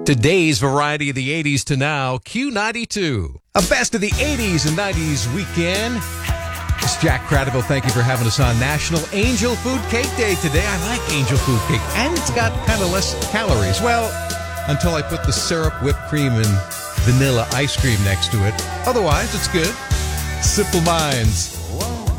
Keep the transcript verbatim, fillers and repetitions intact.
Today's variety of the eighties to now, Q ninety-two. A best of the eighties and nineties weekend. It's Jack Cradaville. Thank you for having us on National Angel Food Cake Day today. I like angel food cake, and it's got kind of less calories. Well, until I put the syrup, whipped cream, and vanilla ice cream next to it. Otherwise, it's good. Simple Minds.